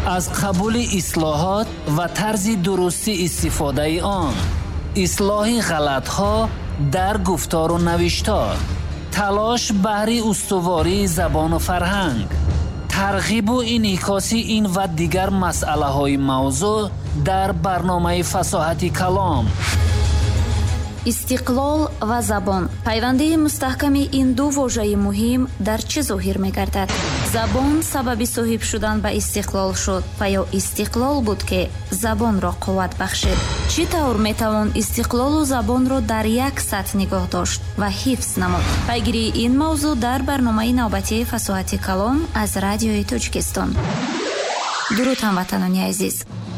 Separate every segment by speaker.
Speaker 1: аз қабули ислоҳот ва тарзи дурусти истифодаи он, ислоҳи ғалатҳо дар гуфтору навиштор, талош баҳри устувории забону фарҳанг, тарғибу инъикоси ин ва дигар масъалаҳои мавзӯъ дар барномаи фасоҳати калом.
Speaker 2: истиқлол ва забон. пайвандаи мустаҳками ин ду вожаи муҳим дар чӣ зоҳир мегардад? Забон сабаби соҳиб шудан ба истиқлол шуд ва ё истиқлол буд ки забонро қувват бахшид? Чӣ тавр метавон истиқлолу забонро дар як сатҳ нигоҳ дошт ва ҳифз намуд? пайгирии ин мавзӯъ дар барномаи навбатии фасоҳати калом аз радиои Тоҷикистон. дуруд ҳамватанони азиз.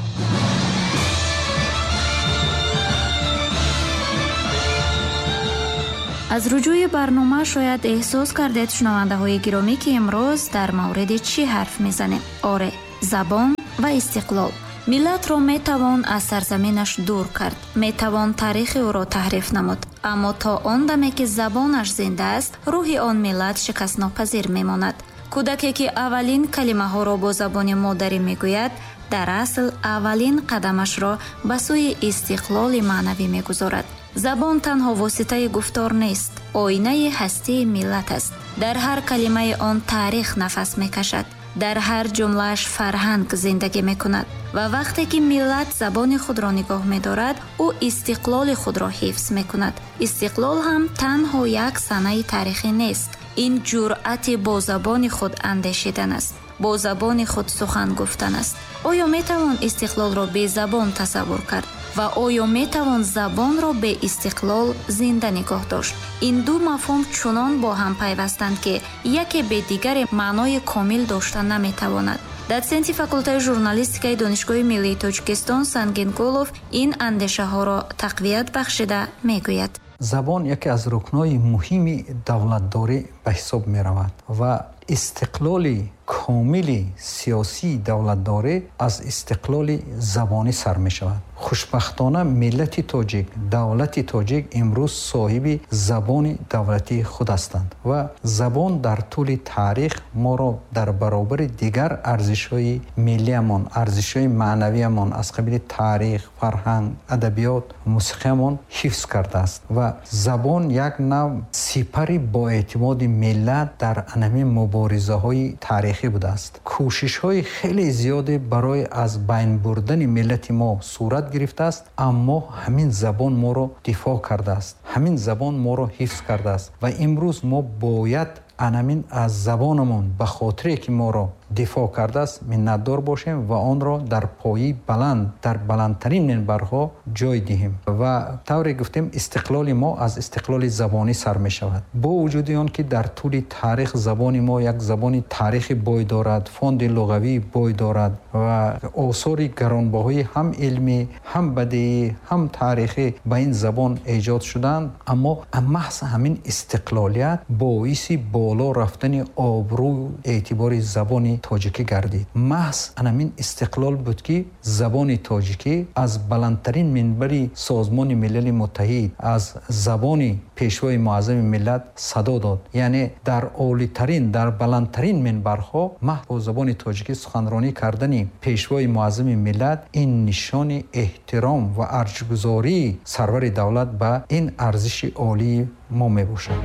Speaker 2: аз руҷӯи барнома шояд эҳсос кардед, шунавандаҳои гиромӣ, ки имрӯз дар мавриди чӣ ҳарф мезанем? оре, забон ва истиқлол. миллатро метавон аз сарзаминаш дур кард, метавон таърихи ӯро таҳриф намуд, аммо то он даме ки забонаш зинда аст, рӯҳи он миллат шикастнопазир мемонад. кӯдаке ки аввалин калимаҳоро бо забони модарӣ мегӯяд, дар асл аввалин қадамашро ба сӯи истиқлоли маънавӣ мегузорад. забон танҳо воситаи гуфтор нест, оинаи ҳастии миллат аст. дар ҳар калимаи он таърих нафас мекашад, дар ҳар ҷумлааш фарҳанг зиндагӣ мекунад ва вақте ки миллат забони худро нигоҳ медорад, ӯ истиқлоли худро ҳифз мекунад. истиқлол ҳам танҳо як санаи таърихӣ нест, ин ҷуръати бо забони худ андешидан аст, бо забони худ сухан гуфтан аст. оё метавон истиқлолро бе забон тасаввур кард ва оё метавон забонро бе истиқлол зинда нигоҳ дошт? ин ду мафҳум чунон бо ҳам пайвастанд ки яке бе дигаре маънои комил дошта наметавонад. доценти факултаи журналистикаи донишгоҳи миллии Тоҷикистон Сангингулов ин андешаҳоро тақвият бахшида мегӯяд.
Speaker 3: забон яке аз рукнои муҳими давлатдорӣ ба ҳисоб меравад ва истиқлоли комили сиёсии давлатдорӣ аз истиқлоли забонӣ сар мешавад. хушбахтона миллати тоҷик, давлати тоҷик имрӯз соҳиби забони давлатии худ ҳастанд ва забон дар тӯли таърих моро дар баробари дигар арзишҳои миллиямон, арзишҳои маънавиямон аз қабили таърих, фарҳанг, адабиёт, мусиқиямон ҳифз кардааст ва забон як нав сипари боэътимоди миллат дар анҳамин муборизаҳои таърихӣ будааст. кӯшишҳои хеле зиёде барои аз байн бурдани миллати мо сурат гирифтааст, аммо ҳамин забон моро дифоъ кардааст, ҳамин забон моро ҳифз кардааст ва имрӯз мо бояд анамин аз забонамон ба хотире ки моро дифоъ кардааст миннатдор бошем ва онро дар пои баланд, дар баландтарин минбарҳо ҷой диҳем ва тавре гуфтем истиқлоли мо аз истиқлоли забонӣ сар мешавад. бо вуҷуди он ки дар тӯли таърих забони мо як забони таърихи бой дорад, фонди луғавии бой дорад ва осори гаронбаҳои ҳам илмӣ, ҳам бадеӣ, ҳам таърихӣ ба ин забон эҷод шуданд, аммо маҳз ҳамин истиқлолият боиси боло рафтани обрӯ эътибори забони тоҷикӣ гардид. маҳз анамин истиқлол буд ки забони тоҷикӣ аз баландтарин минбари созмони милали муттаҳид, аз забони пешвои муаззами миллат садо дод. яъне дар олитарин, дар баландтарин минбарҳо маҳз бо забони тоҷикӣ суханронӣ кардани пешвои муаззами миллат ин нишони эҳтиром ва арҷгузории сарвари давлат ба ин арзиши олии мо мебошад.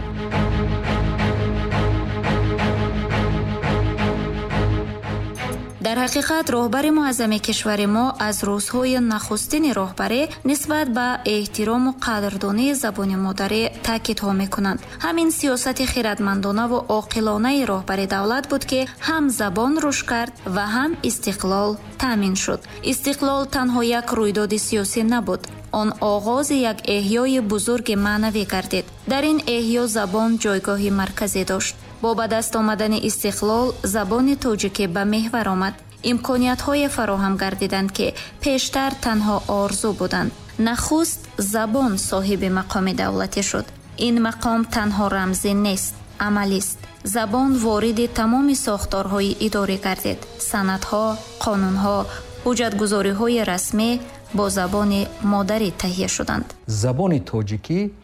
Speaker 2: дар ҳақиқат роҳбари муаззами кишвари мо аз рӯзҳои нахустини роҳбарӣ нисбат ба эҳтирому қадрдонии забони модарӣ таъкидҳо мекунанд. ҳамин сиёсати хиратмандонаву оқилонаи роҳбари давлат буд ки ҳам забон рушд кард ва ҳам истиқлол таъмин шуд. истиқлол танҳо як рӯйдоди сиёсӣ набуд, он оғози як эҳёи бузурги маънавӣ гардид. дар ин эҳё забон ҷойгоҳи марказӣ дошт. бо ба даст омадани истиқлол забони тоҷикӣ ба меҳвар омад. имкониятҳое фароҳам гардиданд ки пештар танҳо орзу буданд. нахуст забон соҳиби мақоми давлатӣ шуд. ин мақом танҳо рамзӣ нест, амалист. забон вориди тамоми сохторҳои идорӣ гардид. санадҳо, қонунҳо, ҳуҷҷатгузориҳои расмӣ бо забони модарӣ таҳия шуданд.
Speaker 3: забони тоҷикӣ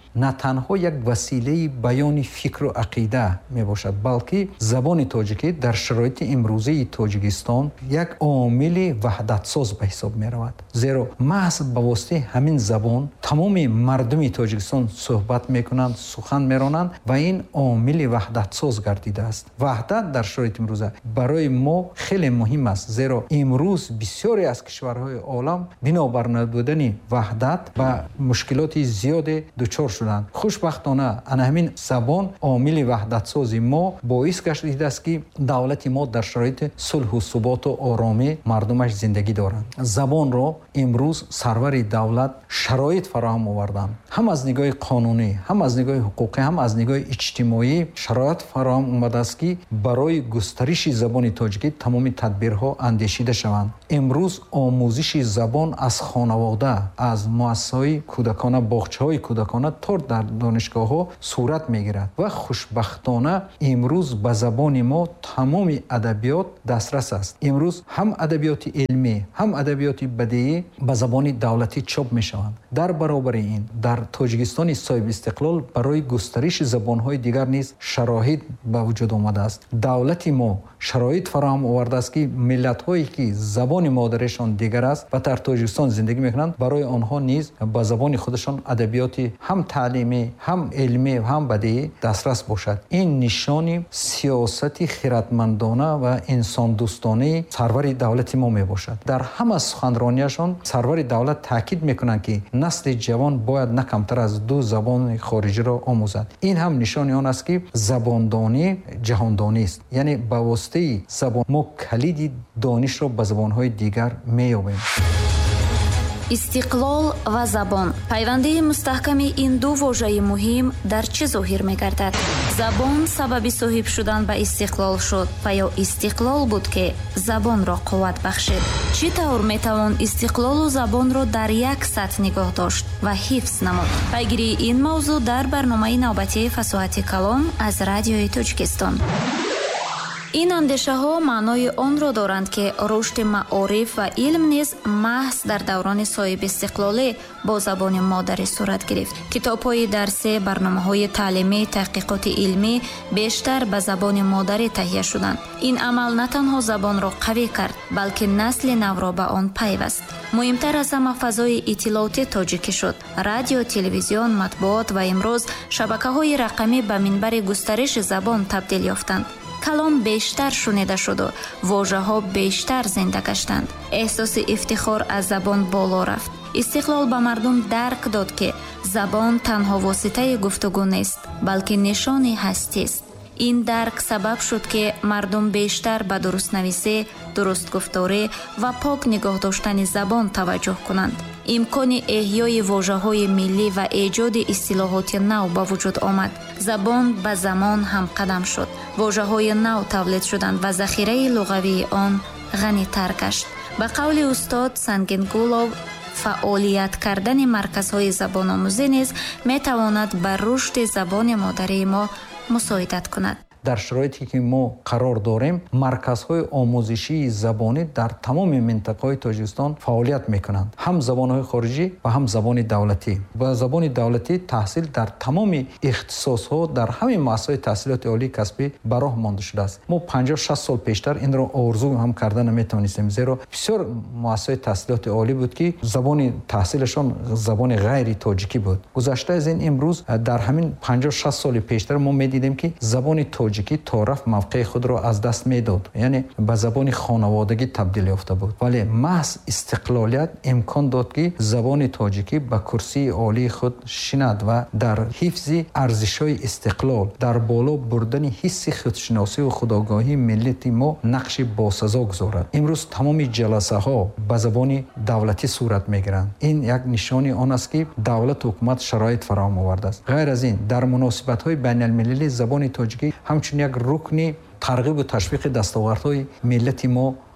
Speaker 3: на танҳо як василаи баёни фикру ақида мебошад, балки забони тоҷикӣ дар шароити имрӯзаи Тоҷикистон як омили ваҳдатсоз ба ҳисоб меравад. зеро маҳз ба воситаи ҳамин забон тамоми мардуми Тоҷикистон суҳбат мекунанд, сухан меронанд ва ин омили ваҳдатсоз гардидааст. ваҳдат дар шароити имрӯза барои мо хеле муҳим аст, зеро имрӯз бисёре аз кишварҳои олам бинобар набудани ваҳдат ба мушкилоти зиёде дучор шуданд. хушбахтона ана ҳамин забон омили ваҳдатсози мо боис гашидааст ки давлати мо дар шароити сулҳу суботу оромӣ мардумаш зиндагӣ доранд. забонро имрӯз сарвари давлат шароит фароҳам оварданд, ҳам аз нигоҳи қонунӣ, ҳам аз нигоҳи ҳуқуқӣ, ҳам аз нигоҳи иҷтимоӣ шароит фароҳам омадааст ки барои густариши забони тоҷикӣ тамоми тадбирҳо андешида шаванд. имрӯз омӯзиши забон аз хонавода, аз муассисаҳои кӯдакона, боғчаҳои кӯдакона то дар донишгоҳҳо сурат мегирад ва хушбахтона имрӯз ба забони мо тамоми адабиёт дастрас аст. имрӯз ҳам адабиёти илмӣ, ҳам адабиёти бадиӣ ба забони давлатӣ чоп мешаванд. дар баробари ин дар Тоҷикистони соҳиби истиқлол барои густариши забонҳои дигар низ шароит ба вуҷуд омадааст. давлати мо шароит фароҳам овардааст ки миллатҳое ки забони модарешон дигар аст ва дар Тоҷикистон зиндагӣ мекунанд, барои онҳо низ ба забони худашон адабиёти ҳам таълимӣ, ҳам илмӣ, ҳам бадиӣ дастрас бошад. ин нишони сиёсати хиратмандона ва инсондӯстонаи сарвари давлати мо мебошад. дар ҳама суханронияшон сарвари давлат таъкид мекунанд ки насли ҷавон бояд на камтар аз 2 забони хориҷиро омӯзад. ин ҳам нишони он аст ки забондонӣ ҷаҳондонист, яъне ба воситаи забон мо калиди донишро ба забонҳои дигар меёбем.
Speaker 2: истиқлол ва забон. пайвандаи мустаҳками ин ду вожаи муҳим дар чӣ зоҳир мегардад? забон сабаби соҳиб шудан ба истиқлол шуд ва ё истиқлол буд ки забонро қувват бахшид? чӣ тавр метавон истиқлолу забонро дар як сатҳ нигоҳ дошт ва ҳифз намуд? пайгирии ин мавзӯъ дар барномаи навбатии фасоҳати калом аз радиои Тоҷикистон. ин андешаҳо маънои онро доранд ки рушди маориф ва илм низ маҳз дар даврони соҳибистиқлолӣ бо забони модарӣ сурат гирифт. китобҳои дарсӣ, барномаҳои таълимӣ, таҳқиқоти илмӣ бештар ба забони модарӣ таҳия шуданд. ин амал на танҳо забонро қавӣ кард, балки насли навро ба он пайваст. муҳимтар аз ҳама фазои иттилоотӣ тоҷикӣ шуд. радио, телевизион, матбуот ва имрӯз шабакаҳои рақамӣ ба минбари густариши забон табдил ёфтанд. калом бештар шунида шуду вожаҳо бештар зинда гаштанд. эҳсоси ифтихор аз забон боло рафт. истиқлол ба мардум дарк дод ки забон танҳо воситаи гуфтугӯ нест, балки нишони ҳастист. ин дарк сабаб шуд ки мардум бештар ба дурустнависӣ, дурустгуфторӣ ва пок нигоҳ доштани забон таваҷҷӯҳ кунанд. имкони эҳёи вожаҳои миллӣ ва эҷоди истилоҳоти нав ба вуҷуд омад. забон ба замон ҳамқадам шуд. вожаҳои нав тавлид шуданд ва захираи луғавии он ғанитар гашт. ба қавли устод Сангингулов, фаъолият кардани марказҳои забономӯзӣ низ метавонад ба рушди забони модарии мо мусоидат кунад. дар шароите ки мо қарор дорем, марказҳои омӯзишии забонӣ дар тамоми минтақаҳои Тоҷикистон фаъолият мекунанд. ҳам забонҳои хориҷӣ ва ҳам забони давлатӣ. ба забони давлатӣ таҳсил дар тамоми ихтисосҳо дар ҳамин муассисаҳои таҳсилоти олии касбӣ ба роҳ монда шудааст. мо 50-60 сол пештар инро орзу ҳам карда наметавонистем, зеро бисёр муассисаҳои таҳсилоти олӣ буд ки забони таҳсилашон забони ғайри тоҷикӣ буд. гузашта аз ин имрӯз дар ҳамин 50-60 соли пештар мо медидем ки забони тоҷикӣ то рафт мавқеи худро аз даст медод, яъне ба забони хонаводагӣ табдил ёфта буд. вале маҳз истиқлолият имкон дод ки забони тоҷикӣ ба курсии олии худ шинад ва дар ҳифзи арзишҳои истиқлол, дар боло бурдани ҳисси худшиносиву худогоҳии миллати мо нақши босазо гузорад. имрӯз тамоми ҷаласаҳо ба забони давлатӣ сурат мегиранд. ин як нишони он аст ки давлату ҳукумат шароит фароҳам овардааст. ғайр аз ин дар муносибатҳои байналмилалӣ забони тоҷикӣ ҳамчун як рукни тарғибу ташвиқи дастовардҳои миллати мо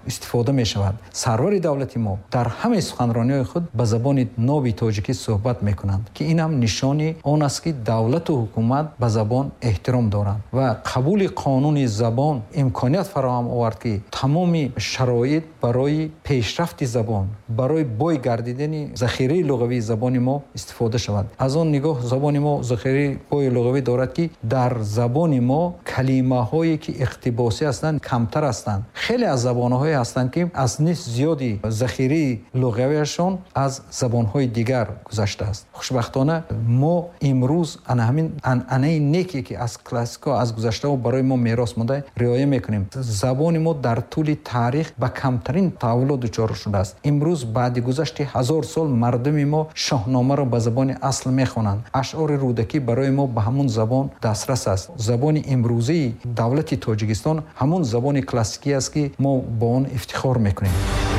Speaker 3: истифода мешавад. Сарвари давлати мо дар ҳамаи суханрониҳои худ ба забони нови тоҷикӣ суҳбат мекунанд, ки ин ҳам нишони он аст, ки давлату ҳукумат ба забон эҳтиром доранд ва қабули қонуни забон имконият фароҳам овард, ки тамоми шароит барои пешрафти забон, барои бой гардидани захираи луғавии забони мо истифода шавад. аз он нигоҳ забони мо захираи бои луғавӣ дорад, ки дар забони мо калимаҳое ки иқтибосӣ ҳастанд камтар ҳастанд. хеле аз забонҳое ҳастанд, ки аз нисф зиёди захираи луғавиашон аз забонҳои дигар гузаштааст. хушбахтона мо имрӯз ана ҳамин анъанаи неке ки аз классико аз гузаштаҳо барои мо мерос монда риоя мекунем. забони мо дар тӯли таърих ба камтарин таҳаввулот дучор шудааст. имрӯз баъди гузашти 1000 сол мардуми мо шоҳномаро ба забони асл мехонанд. ашъори рӯдакӣ барои мо ба ҳамун забон дастрас аст. забони имрӯзаи давлати тоҷикистон ҳамун забони классикӣ аст, ки мо бо он ифтихор мекунем.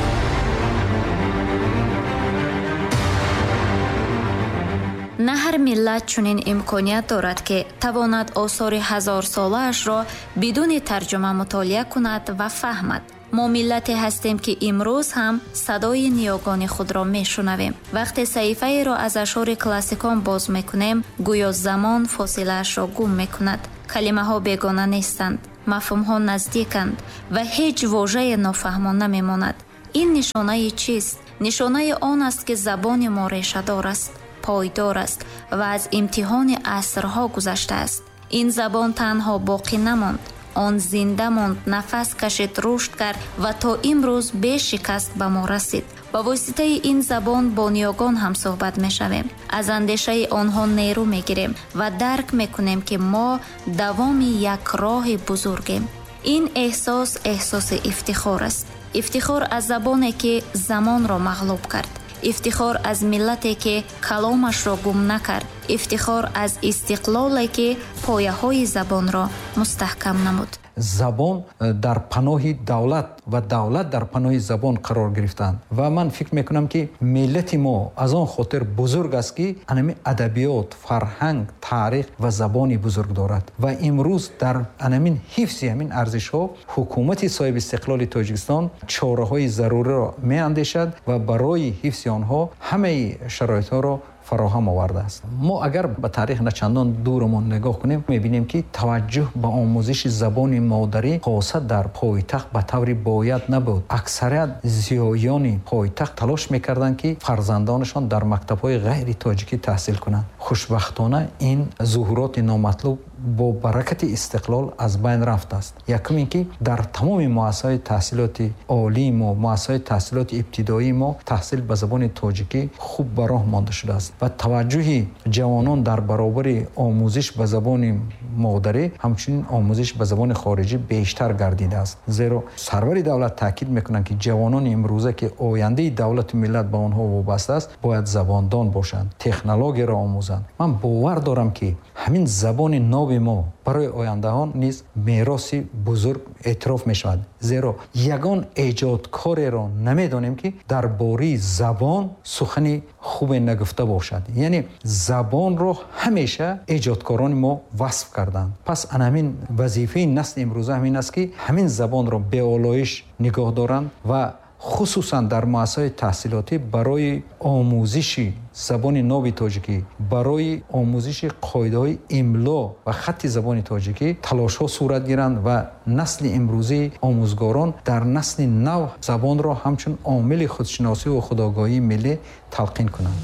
Speaker 2: на ҳар миллат чунин имконият дорад, ки тавонад осори ҳазорсолаашро бидуни тарҷума мутолиа кунад ва фаҳмад. мо миллате ҳастем, ки имрӯз ҳам садои ниёгони худро мешунавем. вақте саҳифаеро аз ашъори классикон боз мекунем, гӯё замон фосилаашро гум мекунад. калимаҳо бегона нестанд, мафҳумҳо наздиканд ва ҳеҷ вожае нофаҳмона мемонад. ин нишонаи чист? нишонаи он аст, ки забони мо решадор аст, пойдор аст ва аз имтиҳони асрҳо гузаштааст. ин забон танҳо боқӣ намонд, он зинда монд, нафас кашид, рушд кард ва то имрӯз бешикаст ба мо расид. ба воситаи ин забон бо ниёгон ҳам суҳбат мешавем. аз андешаи онҳо нерӯ мегирем ва дарк мекунем, ки мо давоми як роҳи бузургем. ин эҳсос эҳсоси ифтихор аст. ифтихор аз забоне, ки замонро мағлуб кард. ифтихор аз миллате, ки каломашро гум накард. ифтихор аз истиқлоле, ки пояҳои забонро мустаҳкам намуд.
Speaker 3: забон дар паноҳи давлат ва давлат дар паноҳи забон қарор гирифтанд ва ман фикр мекунам, ки миллати мо аз он хотир бузург аст, ки анами адабиёт, фарҳанг, таърих ва забони бузург дорад ва имрӯз дар анамин ҳифзи ҳамин арзишҳо ҳукумати соҳиби истиқлоли тоҷикистон чораҳои заруриро меандешад ва барои ҳифзи онҳо ҳамаи шароитҳоро фароҳам овардааст. мо агар ба таърих начандон дурмон нигоҳ кунем, мебинем, ки таваҷҷӯҳ ба омӯзиши забони модарӣ хоса дар пойтахт ба таври бояд набуд. аксарият зиёёни пойтахт талош мекарданд, ки фарзандонашон дар мактабҳои ғайри тоҷикӣ таҳсил кунанд. хушбахтона ин зуҳуроти номатлуб бо баракати истиқлол аз байн рафтааст. якум ин ки дар тамоми муассисаҳои таҳсилоти олии мо, муассисаҳои таҳсилоти ибтидоии мо таҳсил ба забони тоҷикӣ хуб ба роҳ монда шудааст ва таваҷҷӯҳи ҷавонон дар баробари омӯзиш ба забони модарӣ ҳамчунин омӯзиш ба забони хориҷӣ бештар гардидааст. зеро сарвари давлат таъкид мекунанд, ки ҷавонони имрӯза, ки ояндаи давлату миллат ба онҳо вобаста аст, бояд забондон бошанд, технологияро омӯзанд. ман бовар дорам, ки ҳамин забони нови мо барои ояндаҳон низ мероси бузург эътироф мешавад. зеро ягон эҷодкореро намедонем, ки дар бораи забон сухани хубе нагуфта бошад. яъне забонро ҳамеша эҷодкорони мо васф карданд. пас анамин вазифаи насли имрӯза ҳамин аст, ки ҳамин забонро беолоиш нигоҳ доранд ва хусусан дар муассисаҳои таҳсилотӣ барои омӯзиши забони нови тоҷикӣ, барои омӯзиши қоидаҳои имло ва хатти забони тоҷикӣ талошҳо сурат гиранд ва насли имрӯзаи омӯзгорон дар насли нав забонро ҳамчун омили худшиносиву худогоҳии миллӣ талқин кунанд.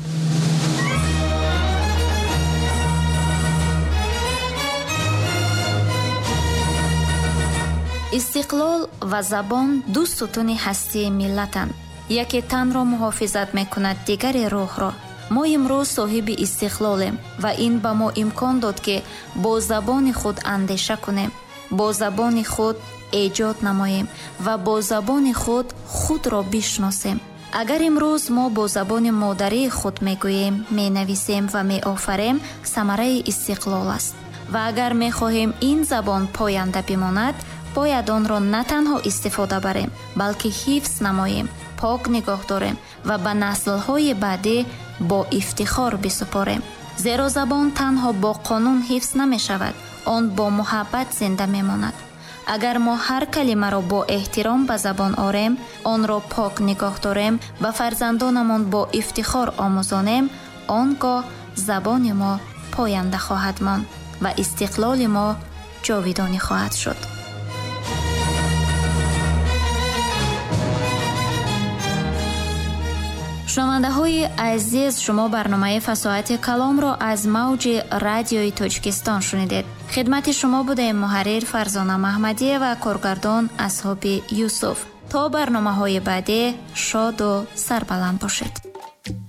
Speaker 2: истиқлол ва забон ду сутуни ҳастии миллатанд. яке танро муҳофизат мекунад, дигаре рӯҳро. мо имрӯз соҳиби истиқлолем ва ин ба мо имкон дод, ки бо забони худ андеша кунем, бо забони худ эҷод намоем ва бо забони худ худро бишносем. агар имрӯз мо бо забони модарии худ мегӯем, менависем ва меофарем, самараи истиқлол аст. ва агар мехоҳем ин забон поянда бимонад, бояд онро на танҳо истифода барем, балки ҳифз намоем, пок нигоҳ дорем ва ба наслҳои баъдӣ бо ифтихор бисупорем. зеро забон танҳо бо қонун ҳифз намешавад, он бо муҳаббат зинда мемонад. агар мо ҳар калимаро бо эҳтиром ба забон орем, онро пок нигоҳ дорем ва фарзандонамон бо ифтихор омӯзонем, он гоҳ забони мо поянда хоҳад монд ва истиқлоли мо ҷовидонӣ хоҳад шуд. шунавандаҳои азиз, шумо барномаи фасоҳати каломро аз мавҷи радиои Тоҷикистон шунидед. хидмати шумо будаем муҳаррир Фарзона Маҳмадия ва коргардон Асҳоби Юсуф. то барномаҳои баъдӣ шоду сарбаланд бошед.